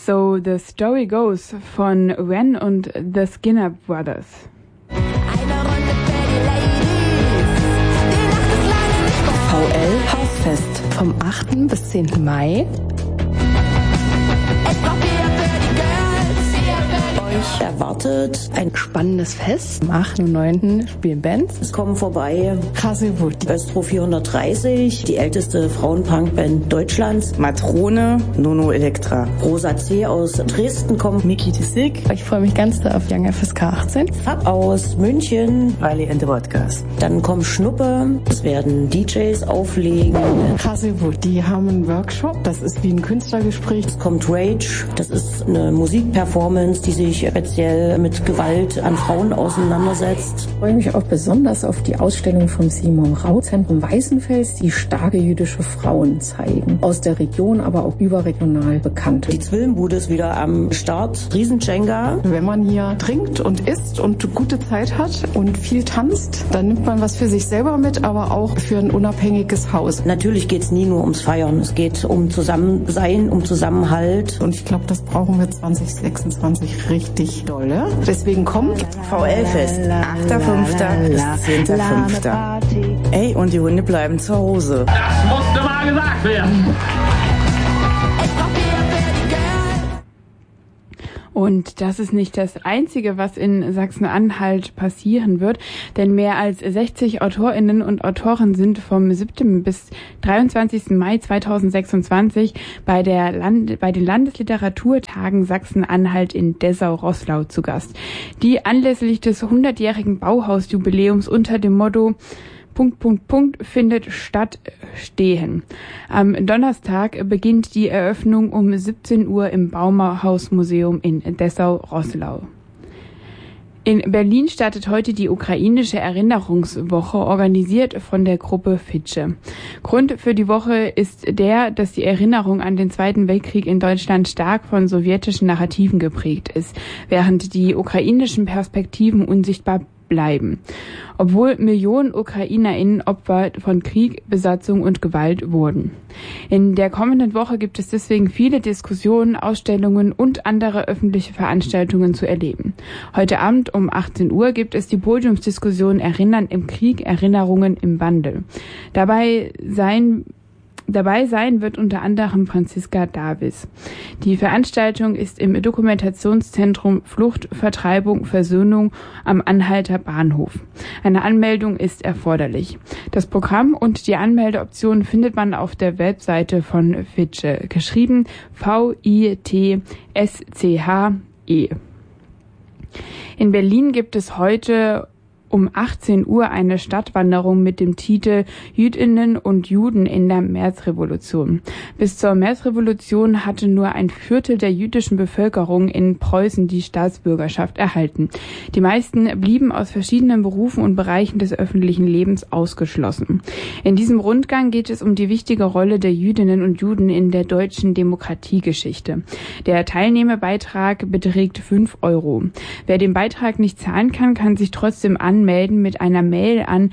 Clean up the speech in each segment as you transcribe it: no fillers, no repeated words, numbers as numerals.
So the Story Goes von Ren und The Skinner Brothers. VL Hausfest vom 8. bis 10. Mai. Euch erwartet ein Spannendes Fest. Am 8. und 9. spielen Bands. Es kommen vorbei Krassewut, Östro 430, die älteste Frauenpunkband Deutschlands. Matrone, Nono Elektra. Rosa C. aus Dresden kommt. Miki Tissik. Ich freue mich ganz doll auf Young FSK 18. Fab aus München. Riley and the Vodkas. Dann kommt Schnuppe. Es werden DJs auflegen. Krassewut, die haben einen Workshop. Das ist wie ein Künstlergespräch. Es kommt Rage. Das ist eine Musikperformance, die sich speziell mit Gewalt an Frauen auseinandersetzt. Ich freue mich auch besonders auf die Ausstellung vom Simon Rau Zentrum Weißenfels, die starke jüdische Frauen zeigen. Aus der Region, aber auch überregional bekannt. Die Zwillenbude ist wieder am Start. Riesenjenga. Wenn man hier trinkt und isst und gute Zeit hat und viel tanzt, dann nimmt man was für sich selber mit, aber auch für ein unabhängiges Haus. Natürlich geht es nie nur ums Feiern. Es geht um Zusammensein, um Zusammenhalt. Und ich glaube, das brauchen wir 2026 richtig dolle. Deswegen kommt VL-Fest, 8.5. bis 10.5. Ey, und die Hunde bleiben zu Hause. Das musste mal gesagt werden. Und das ist nicht das Einzige, was in Sachsen-Anhalt passieren wird, denn mehr als 60 AutorInnen und Autoren sind vom 7. bis 23. Mai 2026 bei den Landesliteraturtagen Sachsen-Anhalt in Dessau-Roßlau zu Gast, die anlässlich des 100-jährigen Bauhausjubiläums unter dem Motto findet statt stehen. Am Donnerstag beginnt die Eröffnung um 17 Uhr im Bauhausmuseum in Dessau-Roßlau. In Berlin startet heute die ukrainische Erinnerungswoche, organisiert von der Gruppe Fitsche. Grund für die Woche ist dass die Erinnerung an den Zweiten Weltkrieg in Deutschland stark von sowjetischen Narrativen geprägt ist, während die ukrainischen Perspektiven unsichtbar bleiben, obwohl Millionen UkrainerInnen Opfer von Krieg, Besatzung und Gewalt wurden. In der kommenden Woche gibt es deswegen viele Diskussionen, Ausstellungen und andere öffentliche Veranstaltungen zu erleben. Heute Abend um 18 Uhr gibt es die Podiumsdiskussion Erinnern im Krieg, Erinnerungen im Wandel. Dabei sein wird unter anderem Franziska Davis. Die Veranstaltung ist im Dokumentationszentrum Flucht, Vertreibung, Versöhnung am Anhalter Bahnhof. Eine Anmeldung ist erforderlich. Das Programm und die Anmeldeoption findet man auf der Webseite von Fitsche, geschrieben VITSCHE. In Berlin gibt es heute um 18 Uhr eine Stadtwanderung mit dem Titel Jüdinnen und Juden in der Märzrevolution. Bis zur Märzrevolution hatte nur ein Viertel der jüdischen Bevölkerung in Preußen die Staatsbürgerschaft erhalten. Die meisten blieben aus verschiedenen Berufen und Bereichen des öffentlichen Lebens ausgeschlossen. In diesem Rundgang geht es um die wichtige Rolle der Jüdinnen und Juden in der deutschen Demokratiegeschichte. Der Teilnehmerbeitrag beträgt 5 Euro. Wer den Beitrag nicht zahlen kann, kann sich trotzdem anmelden mit einer Mail an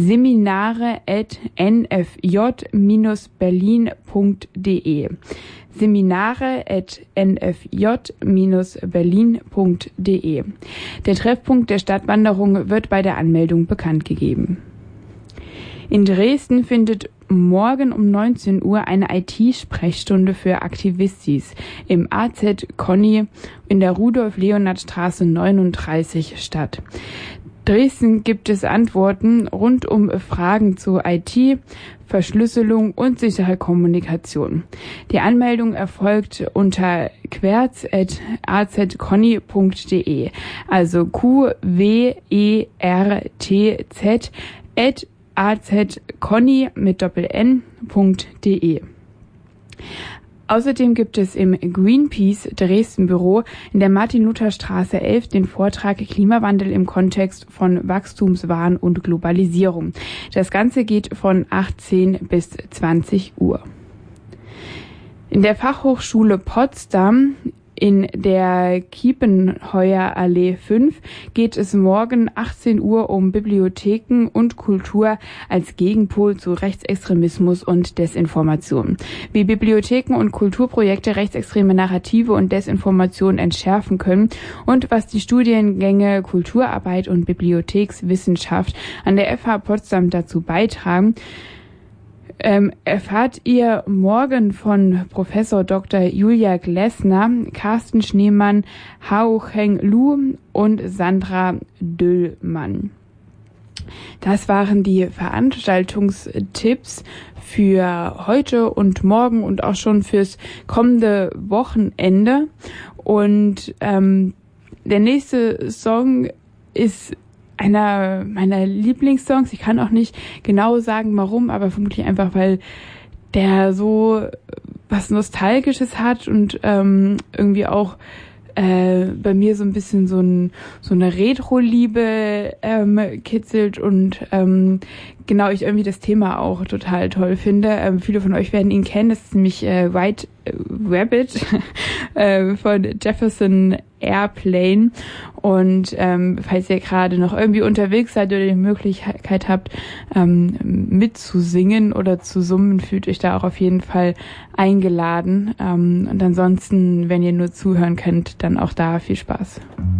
seminare@nfj-berlin.de. seminare@nfj-berlin.de. Der Treffpunkt der Stadtwanderung wird bei der Anmeldung bekannt gegeben. In Dresden findet morgen um 19 Uhr eine IT-Sprechstunde für Aktivistis im AZ Conny in der Rudolf-Leonhard-Straße 39 statt. Dresden gibt es Antworten rund um Fragen zu IT, Verschlüsselung und sichere Kommunikation. Die Anmeldung erfolgt unter querz@azconny.de, also QWERTZ@azconny mit Doppel-N.de. Außerdem gibt es im Greenpeace Dresden Büro in der Martin-Luther-Straße 11 den Vortrag Klimawandel im Kontext von Wachstumswahn und Globalisierung. Das Ganze geht von 18 bis 20 Uhr. In der Fachhochschule Potsdam In der Kiepenheuer Allee 5 geht es morgen 18 Uhr um Bibliotheken und Kultur als Gegenpol zu Rechtsextremismus und Desinformation. Wie Bibliotheken und Kulturprojekte rechtsextreme Narrative und Desinformation entschärfen können und was die Studiengänge Kulturarbeit und Bibliothekswissenschaft an der FH Potsdam dazu beitragen, erfahrt ihr morgen von Professor Dr. Julia Glessner, Carsten Schneemann, Hao Cheng Lu und Sandra Döllmann. Das waren die Veranstaltungstipps für heute und morgen und auch schon fürs kommende Wochenende. Und der nächste Song ist einer meiner Lieblingssongs. Ich kann auch nicht genau sagen, warum, aber vermutlich einfach, weil der so was Nostalgisches hat und irgendwie auch bei mir so ein bisschen so eine Retro-Liebe kitzelt und genau, ich irgendwie das Thema auch total toll finde. Viele von euch werden ihn kennen, das ist nämlich White Rabbit von Jefferson Airplane. Und falls ihr gerade noch irgendwie unterwegs seid oder die Möglichkeit habt, mitzusingen oder zu summen, fühlt euch da auch auf jeden Fall eingeladen. Und ansonsten, wenn ihr nur zuhören könnt, dann auch da viel Spaß.